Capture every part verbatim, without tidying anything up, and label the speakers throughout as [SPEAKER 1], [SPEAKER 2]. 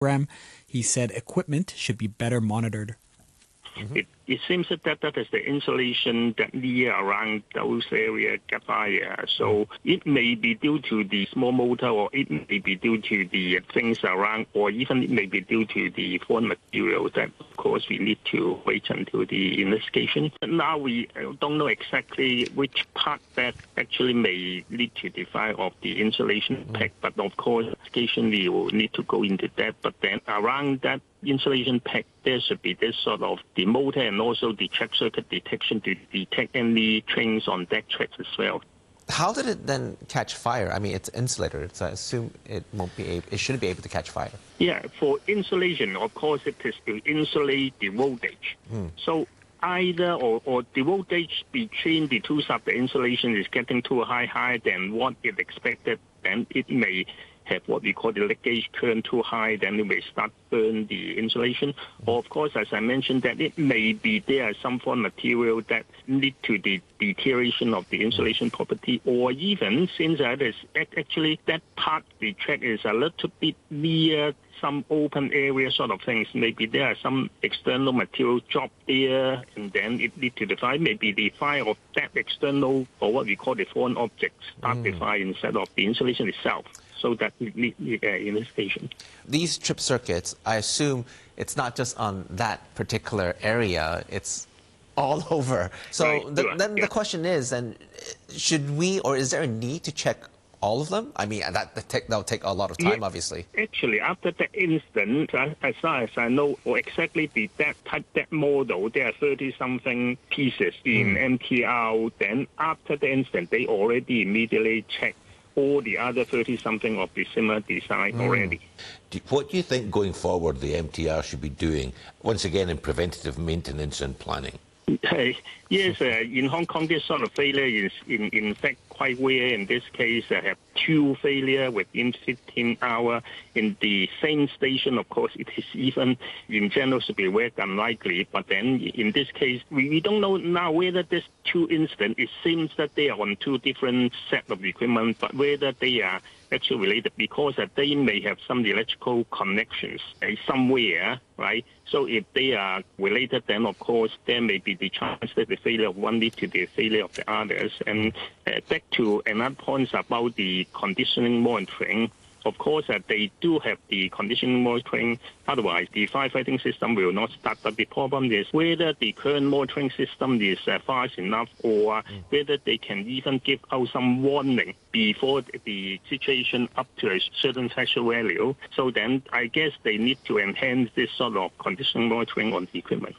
[SPEAKER 1] program. He said equipment should be better monitored.
[SPEAKER 2] Mm-hmm. It, it seems that that is the insulation that near around those areas get fire. So it may be due to the small motor, or it may be due to the things around, or even it may be due to the foreign material that, of course, we need to wait until the investigation. Now we don't know exactly which part that actually may lead to the fire of the insulation mm-hmm. pack, but of course, occasionally we will need to go into that. But then around that insulation pack, there should be this sort of the motor and also the track circuit detection to detect any trains on that tracks as well.
[SPEAKER 3] How did it then catch fire? I mean, it's insulated, so I assume it won't be able, it shouldn't be able to catch fire.
[SPEAKER 2] Yeah, for insulation, of course, it is to insulate the voltage. Hmm. So either or, or the voltage between the two sides of the insulation is getting too high, higher than what is expected, then it may have what we call the leakage current too high, then it may start burn the insulation. Or of course, as I mentioned, that it may be there some foreign material that lead to the deterioration of the insulation property, or even since that is actually that part the track is a little bit near some open area sort of things. Maybe there are some external material drop there, and then it lead to the fire. Maybe the fire of that external, or what we call the foreign objects, start mm. the fire instead of the insulation itself. So that we need uh, investigation.
[SPEAKER 3] These trip circuits, I assume it's not just on that particular area, it's all over. So
[SPEAKER 2] right.
[SPEAKER 3] the,
[SPEAKER 2] yeah.
[SPEAKER 3] then
[SPEAKER 2] yeah.
[SPEAKER 3] the question is, then, should we, or is there a need to check all of them? I mean, that that'll take a lot of time,
[SPEAKER 2] yeah.
[SPEAKER 3] obviously.
[SPEAKER 2] Actually, after that incident, as far as I know, or exactly the that type, that model, there are thirty-something pieces in mm. M T R. Then after the incident, they already immediately checked all the other thirty-something of the similar design mm. already.
[SPEAKER 4] Do, what do you think going forward the M T R should be doing, once again, in preventative maintenance and planning?
[SPEAKER 2] Uh, yes, uh, in Hong Kong, this sort of failure is, in, in fact, quite rare. In this case, I have two failure within fifteen hours in the same station. Of course, it is even, in general, should be very unlikely. But then, in this case, we, we don't know now whether this two incidents, it seems that they are on two different sets of equipment, but whether they are actually related, because uh, they may have some electrical connections uh, somewhere, right? So if they are related, then of course there may be the chance that the failure of one lead to the failure of the others. And uh, back to another point about the conditioning monitoring. Of course, uh, they do have the conditioning monitoring. Otherwise, the firefighting system will not start. But the problem is whether the current monitoring system is uh, fast enough, or mm. whether they can even give out some warning before the situation up to a certain threshold value. So then I guess they need to enhance this sort of conditioning monitoring on the equipment.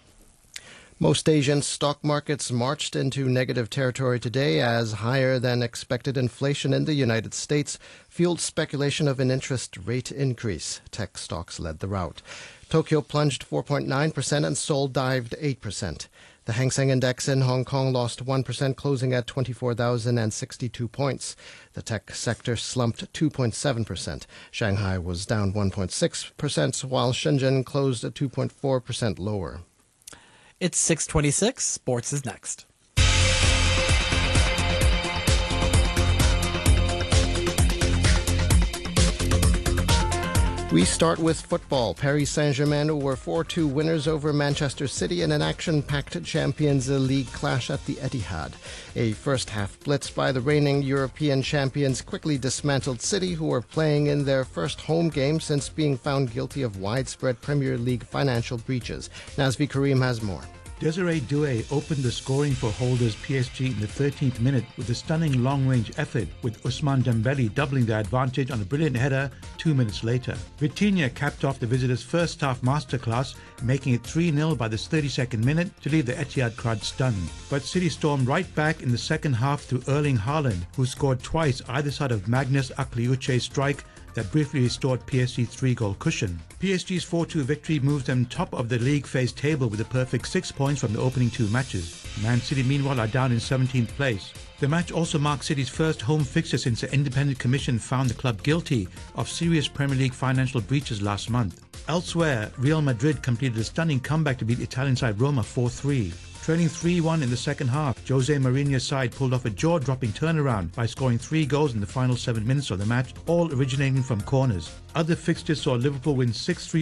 [SPEAKER 5] Most Asian stock markets marched into negative territory today as higher than expected inflation in the United States fueled speculation of an interest rate increase. Tech stocks led the rout. Tokyo plunged four point nine percent and Seoul dived eight percent. The Hang Seng Index in Hong Kong lost one percent, closing at twenty-four thousand sixty-two points. The tech sector slumped two point seven percent. Shanghai was down one point six percent, while Shenzhen closed at two point four percent lower.
[SPEAKER 1] It's six twenty-six. Sports is next.
[SPEAKER 5] We start with football. Paris Saint-Germain were four two winners over Manchester City in an action-packed Champions League clash at the Etihad. A first-half blitz by the reigning European champions quickly dismantled City, who were playing in their first home game since being found guilty of widespread Premier League financial breaches. Nazvi Karim has more.
[SPEAKER 6] Desiree Doué opened the scoring for holders P S G in the thirteenth minute with a stunning long-range effort, with Ousmane Dembele doubling their advantage on a brilliant header two minutes later. Vitinha capped off the visitors' first-half masterclass, making it three nil by the thirty-second minute to leave the Etihad crowd stunned. But City stormed right back in the second half through Erling Haaland, who scored twice either side of Magnus Akliuche's strike that briefly restored P S G's three-goal cushion. P S G's four two victory moves them top of the league phase table with a perfect six points from the opening two matches. Man City, meanwhile, are down in seventeenth place. The match also marks City's first home fixture since the independent commission found the club guilty of serious Premier League financial breaches last month. Elsewhere, Real Madrid completed a stunning comeback to beat Italian side Roma four three. Trailing three one in the second half, Jose Mourinho's side pulled off a jaw-dropping turnaround by scoring three goals in the final seven minutes of the match, all originating from corners. Other fixtures saw Liverpool win six three